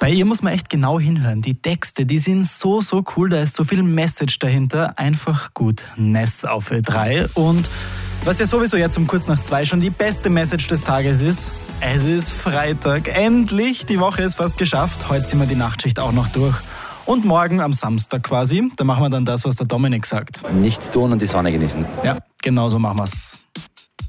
Bei ihr muss man echt genau hinhören. Die Texte, die sind so cool, da ist so viel Message dahinter. Einfach gut. Ness auf Ö3. Und was ja sowieso jetzt um kurz nach 2 schon die beste Message des Tages ist, es ist Freitag. Endlich, die Woche ist fast geschafft. Heute sind wir die Nachtschicht auch noch durch. Und morgen am Samstag quasi, da machen wir dann das, was der Dominik sagt. Nichts tun und die Sonne genießen. Ja, genau so machen wir's.